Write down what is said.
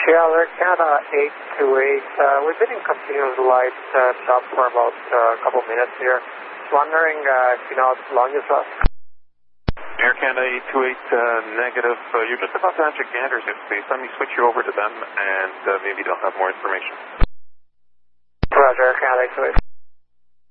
Seattle Air Canada 828. We've been in continuous light stop for about a couple minutes here. Wondering if you know how long this was. Air Canada 828 negative. You're just about to enter Ganders airspace. Let me switch you over to them and maybe they'll have more information. Roger, Air Canada 828.